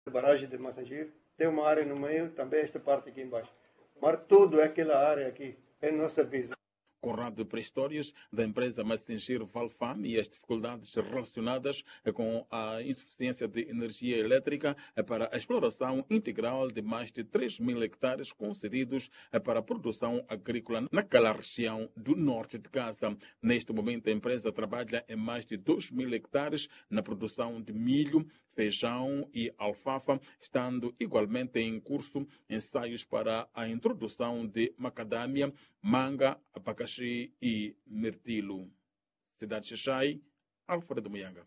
barragem de Massangir, tem uma área no meio, também esta parte aqui embaixo. Mas tudo aquela área aqui é nossa visão. Conrado Prestórios, da empresa Massingir Valfam, e as dificuldades relacionadas com a insuficiência de energia elétrica para a exploração integral de mais de 3.000 hectares concedidos para a produção agrícola naquela região do norte de Gaza. Neste momento, a empresa trabalha em mais de 2.000 hectares na produção de milho, feijão e alfafa, estando igualmente em curso ensaios para a introdução de macadâmia, manga, abacaxi e mirtilo. Cidade de Xaxai, Alfredo Muyanga.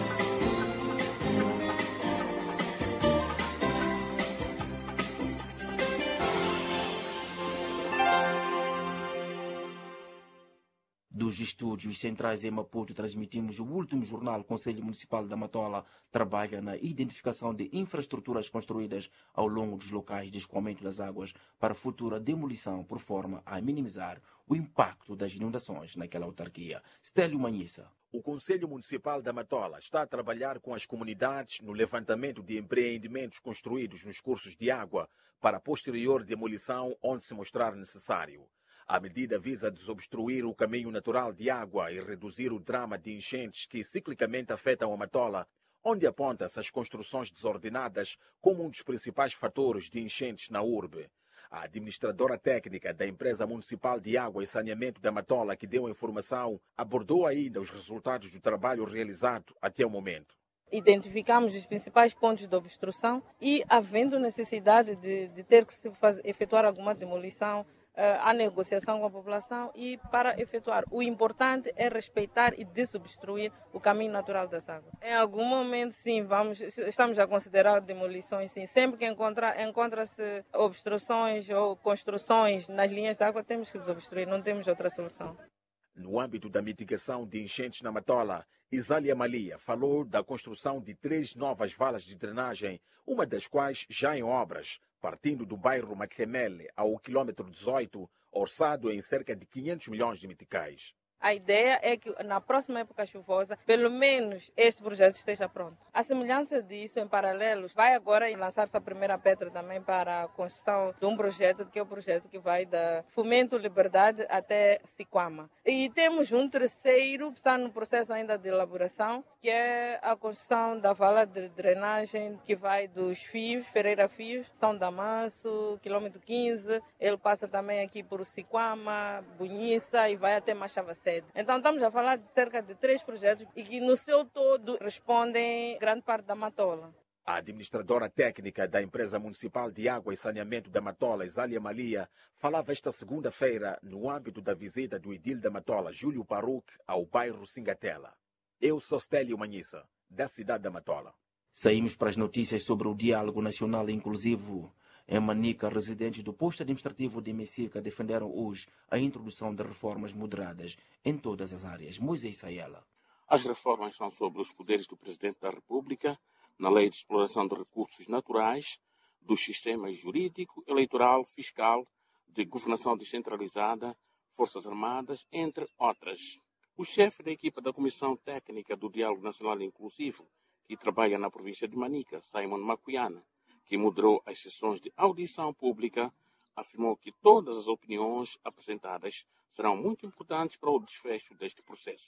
Dos estúdios centrais em Maputo, transmitimos o último jornal. O Conselho Municipal da Matola trabalha na identificação de infraestruturas construídas ao longo dos locais de escoamento das águas para futura demolição, por forma a minimizar o impacto das inundações naquela autarquia. Stélio Manhissa. O Conselho Municipal da Matola está a trabalhar com as comunidades no levantamento de empreendimentos construídos nos cursos de água para a posterior demolição onde se mostrar necessário. A medida visa desobstruir o caminho natural de água e reduzir o drama de enchentes que ciclicamente afetam a Matola, onde aponta-se as construções desordenadas como um dos principais fatores de enchentes na urbe. A administradora técnica da Empresa Municipal de Água e Saneamento da Matola, que deu a informação, abordou ainda os resultados do trabalho realizado até o momento. Identificamos os principais pontos de obstrução e, havendo necessidade de ter que se efetuar alguma demolição, a negociação com a população, e para efetuar. O importante é respeitar e desobstruir o caminho natural das águas. Em algum momento, sim, estamos a considerar demolições, sim. Sempre que encontra-se obstruções ou construções nas linhas de água, temos que desobstruir, não temos outra solução. No âmbito da mitigação de enchentes na Matola, Isália Malia falou da construção de 3 novas valas de drenagem, uma das quais já em obras, partindo do bairro Matlemele ao quilômetro 18, orçado em cerca de 500 milhões de meticais. A ideia é que na próxima época chuvosa, pelo menos este projeto esteja pronto. A semelhança disso, em paralelo, vai agora lançar-se a primeira pedra também para a construção de um projeto, que é o projeto que vai da Fomento Liberdade até Siquama. E temos um terceiro que está no processo ainda de elaboração, que é a construção da vala de drenagem que vai dos Fios, Ferreira Fios, São Damaso, quilômetro 15. Ele passa também aqui por Siquama, Bonhiça e vai até Machavacé. Então estamos a falar de cerca de 3 projetos e que no seu todo respondem grande parte da Matola. A administradora técnica da Empresa Municipal de Água e Saneamento da Matola, Isália Malia, falava esta segunda-feira no âmbito da visita do edil da Matola, Júlio Paruc, ao bairro Singatela. Eu sou Stélio Manhissa, da cidade da Matola. Saímos para as notícias sobre o Diálogo Nacional Inclusivo. Em Manica, residentes do posto administrativo de Messica defenderam hoje a introdução de reformas moderadas em todas as áreas. Moisés Sayela. As reformas são sobre os poderes do Presidente da República, na Lei de Exploração de Recursos Naturais, dos sistemas jurídico, eleitoral, fiscal, de governação descentralizada, Forças Armadas, entre outras. O chefe da equipa da Comissão Técnica do Diálogo Nacional Inclusivo, que trabalha na província de Manica, Simon Macuyana, que moderou as sessões de audição pública, afirmou que todas as opiniões apresentadas serão muito importantes para o desfecho deste processo.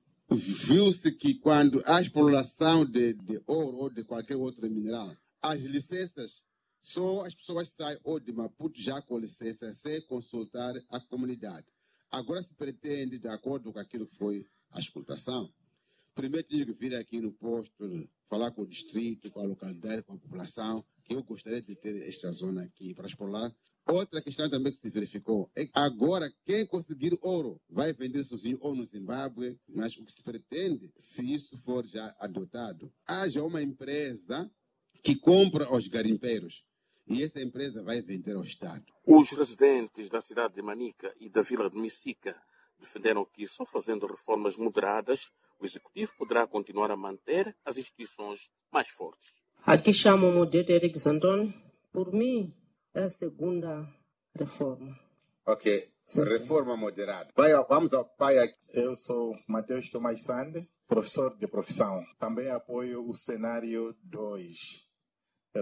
Viu-se que quando há exploração de ouro ou de qualquer outro mineral, as licenças, só as pessoas saem ou de Maputo já com licença sem consultar a comunidade. Agora se pretende, de acordo com aquilo que foi a exploração, primeiro tinha que vir aqui no posto, falar com o distrito, com a localidade, com a população, que eu gostaria de ter esta zona aqui para explorar. Outra questão também que se verificou é que agora quem conseguir ouro vai vender sozinho ou no Zimbábue, mas o que se pretende, se isso for já adotado, haja uma empresa que compra aos garimpeiros e essa empresa vai vender ao Estado. Os residentes da cidade de Manica e da vila de Messica defenderam que só fazendo reformas moderadas o Executivo poderá continuar a manter as instituições mais fortes. Aqui chamo-me de Eric Zanton. Por mim, é a segunda reforma. Ok, Sim. Reforma moderada. Vamos ao pai aqui. Eu sou Mateus Tomás Sande, professor de profissão. Também apoio o cenário 2.